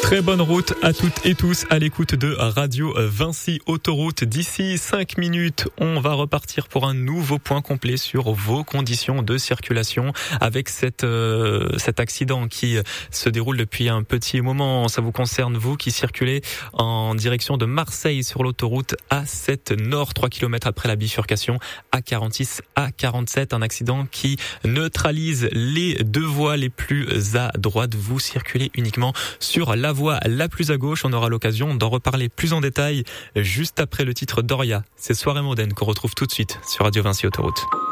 Très bonne route à toutes et tous à l'écoute de Radio Vinci Autoroute. D'ici 5 minutes, on va repartir pour un nouveau point complet sur vos conditions de circulation avec cet accident qui se déroule depuis un petit moment. Ça vous concerne, vous qui circulez en direction de Marseille sur l'autoroute A7 Nord, 3 km après la bifurcation A46, A47. Un accident qui neutralise les deux voies les plus à droite. Vous circulez uniquement sur la voie la plus à gauche. On aura l'occasion d'en reparler plus en détail juste après le titre d'Oria. C'est Soirée mondaine qu'on retrouve tout de suite sur Radio Vinci Autoroute.